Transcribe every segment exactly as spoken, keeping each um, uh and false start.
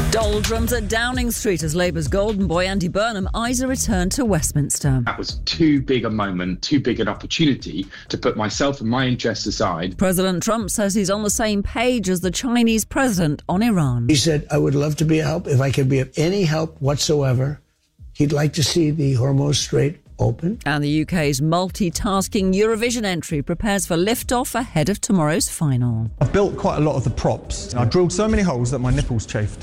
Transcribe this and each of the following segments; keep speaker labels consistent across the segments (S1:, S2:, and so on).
S1: Doldrums at Downing Street as Labour's golden boy Andy Burnham eyes a return to Westminster.
S2: That was too big a moment, too big an opportunity to put myself and my interests aside.
S1: President Trump says he's on the same page as the Chinese president on Iran.
S3: He said, I would love to be a help. If I could be of any help whatsoever, he'd like to see the Hormuz Strait open.
S1: And the U K's multitasking Eurovision entry prepares for liftoff ahead of tomorrow's final.
S4: I've built quite a lot of the props. I drilled so many holes that my nipples chafed.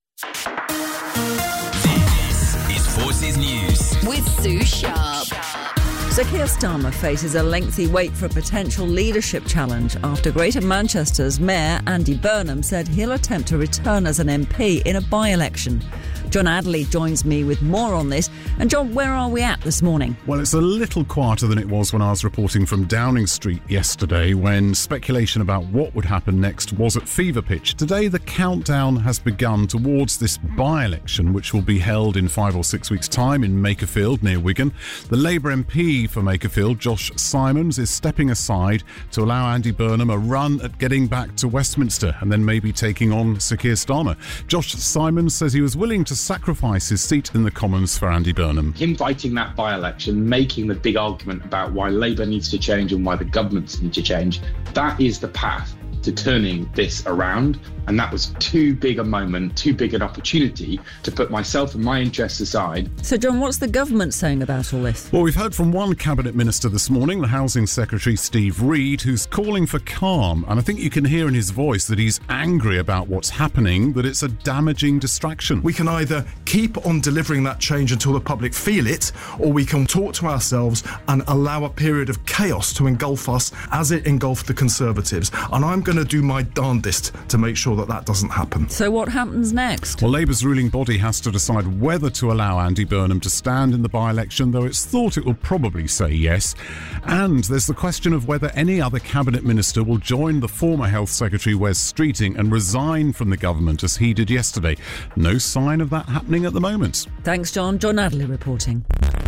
S5: This is Forces News
S6: with Sue Sharp.
S1: Sir Keir Starmer faces a lengthy wait for a potential leadership challenge after Greater Manchester's Mayor Andy Burnham said he'll attempt to return as an M P in a by-election. John Adderley joins me with more on this. And John, where are we at this morning?
S7: Well, it's a little quieter than it was when I was reporting from Downing Street yesterday, when speculation about what would happen next was at fever pitch. Today, the countdown has begun towards this by-election, which will be held in five or six weeks' time in Makerfield, near Wigan. The Labour M P for Makerfield, Josh Simons, is stepping aside to allow Andy Burnham a run at getting back to Westminster and then maybe taking on Sir Keir Starmer. Josh Simons says he was willing to sacrifice his seat in the Commons for Andy Burnham.
S2: Him fighting that by-election, making the big argument about why Labour needs to change and why the governments need to change, that is the path to turning this around. And that was too big a moment, too big an opportunity to put myself and my interests aside.
S1: So, John, what's the government saying about all this?
S7: Well, we've heard from one Cabinet Minister this morning, the Housing Secretary Steve Reed, who's calling for calm. And I think you can hear in his voice that he's angry about what's happening, that it's a damaging distraction.
S8: We can either keep on delivering that change until the public feel it, or we can talk to ourselves and allow a period of chaos to engulf us as it engulfed the Conservatives. And I'm going to do my darndest to make sure that that doesn't happen.
S1: So what happens next?
S7: Well, Labour's ruling body has to decide whether to allow Andy Burnham to stand in the by-election, though it's thought it will probably say yes. And there's the question of whether any other Cabinet Minister will join the former Health Secretary Wes Streeting and resign from the government as he did yesterday. No sign of that happening at the moment.
S1: Thanks, John. John Adderley reporting.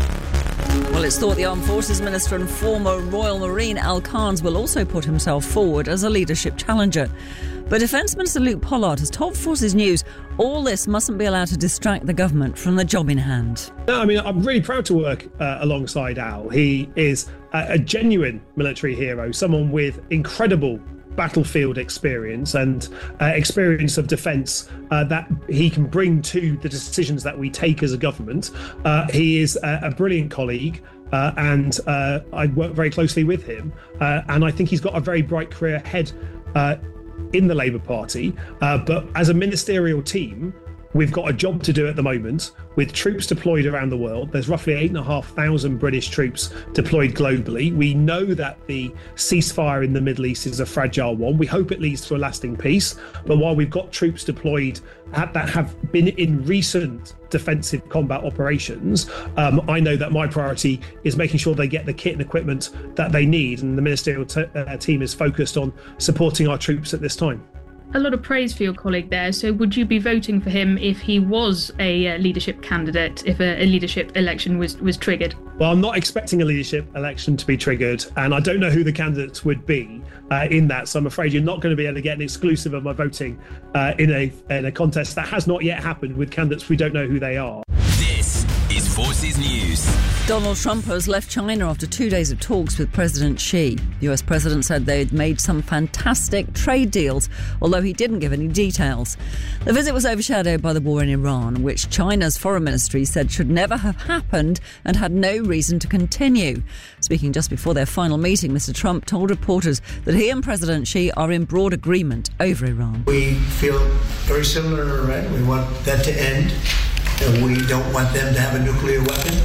S1: Well, it's thought the Armed Forces Minister and former Royal Marine Al Carnes will also put himself forward as a leadership challenger. But Defence Minister Luke Pollard has told Forces News all this mustn't be allowed to distract the government from the job in hand.
S9: No, I mean, I'm really proud to work uh, alongside Al. He is a, a genuine military hero, someone with incredible battlefield experience and uh, experience of defence uh, that he can bring to the decisions that we take as a government. Uh, he is a, a brilliant colleague. Uh, and uh, I work very closely with him. Uh, and I think he's got a very bright career ahead uh, in the Labour Party. Uh, but as a ministerial team, we've got a job to do at the moment with troops deployed around the world. There's roughly eight and a half thousand British troops deployed globally. We know that the ceasefire in the Middle East is a fragile one. We hope it leads to a lasting peace. But while we've got troops deployed that have been in recent defensive combat operations, um, I know that my priority is making sure they get the kit and equipment that they need. And the ministerial t- uh, team is focused on supporting our troops at this time.
S10: A lot of praise for your colleague there. So would you be voting for him if he was a uh, leadership candidate, if a, a leadership election was, was triggered?
S9: Well, I'm not expecting a leadership election to be triggered, and I don't know who the candidates would be uh, in that. So I'm afraid you're not going to be able to get an exclusive of my voting uh, in a in a contest that has not yet happened with candidates we don't know who they are.
S5: This is Forces News.
S1: Donald Trump has left China after two days of talks with President Xi. The U S president said they'd made some fantastic trade deals, although he didn't give any details. The visit was overshadowed by the war in Iran, which China's foreign ministry said should never have happened and had no reason to continue. Speaking just before their final meeting, Mister Trump told reporters that he and President Xi are in broad agreement over Iran.
S3: We feel very similar to Iran. We want that to end. And we don't want them to have a nuclear weapon.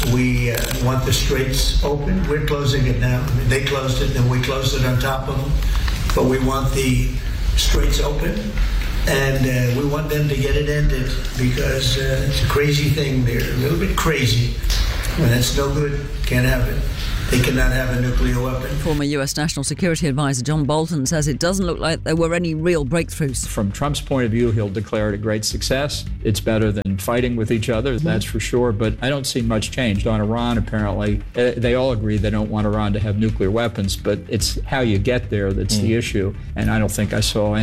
S3: We uh, want the straits open. We're closing it now. I mean, they closed it, then we closed it on top of them. But we want the straits open, and uh, we want them to get it ended because uh, it's a crazy thing. They're a little bit crazy. When it's no good, can't have it. They cannot have a nuclear weapon.
S1: Former U S National Security Advisor John Bolton says it doesn't look like there were any real breakthroughs.
S11: From Trump's point of view, he'll declare it a great success. It's better than fighting with each other, that's for sure. But I don't see much changed on Iran, apparently. Uh, they all agree they don't want Iran to have nuclear weapons, but it's how you get there that's mm. the issue. And I don't think I saw any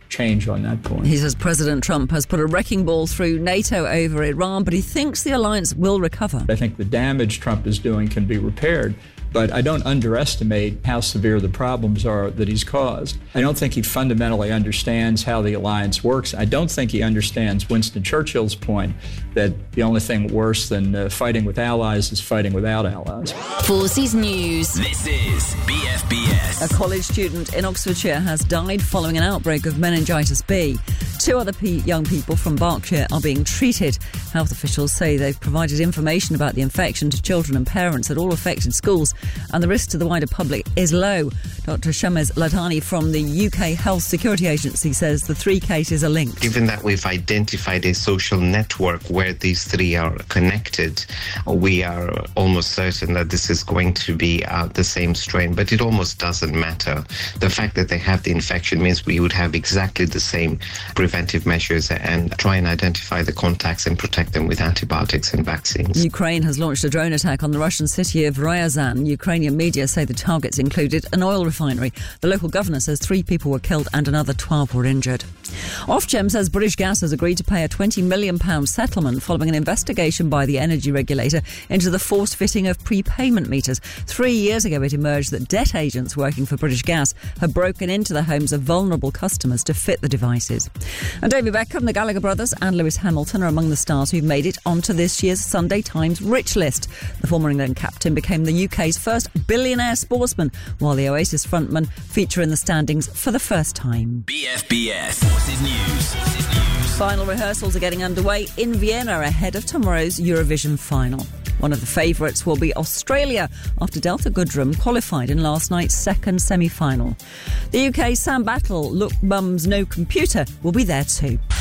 S11: change on that point.
S1: He says President Trump has put a wrecking ball through NATO over Iran, but he thinks the alliance will recover.
S11: I think the damage Trump is doing can be repaired, but I don't underestimate how severe the problems are that he's caused. I don't think he fundamentally understands how the alliance works. I don't think he understands Winston Churchill's point that the only thing worse than uh, fighting with allies is fighting without allies.
S6: Forces News.
S5: This is B F B S.
S1: A college student in Oxfordshire has died following an outbreak of meningitis B. Two other pe- young people from Berkshire are being treated. Health officials say they've provided information about the infection to children and parents at all affected schools, and the risk to the wider public is low. Doctor Shamez Ladhani from the U K Health Security Agency says the three cases are linked.
S12: Given that we've identified a social network where these three are connected, we are almost certain that this is going to be uh, the same strain, but it almost doesn't matter. The fact that they have the infection means we would have exactly the same preventive measures and try and identify the contacts and protect them with antibiotics and vaccines.
S1: Ukraine has launched a drone attack on the Russian city of Ryazan. Ukrainian media say the targets included an oil refinery. The local governor says three people were killed and another twelve were injured. Ofgem says British Gas has agreed to pay a twenty million pounds settlement following an investigation by the energy regulator into the forced fitting of prepayment meters. Three years ago it emerged that debt agents working for British Gas had broken into the homes of vulnerable customers to fit the devices. And David Beckham, the Gallagher brothers and Lewis Hamilton are among the stars who've made it onto this year's Sunday Times Rich List. The former England captain became the U K's first billionaire sportsman, while the Oasis frontman feature in the standings for the first time.
S5: B F B S Forces News. Forces News.
S1: Final rehearsals are getting underway in Vienna ahead of tomorrow's Eurovision final. One of the favourites will be Australia after Delta Goodrem qualified in last night's second semi-final. The U K's Sam Battle, Look Mum's No Computer, will be there too.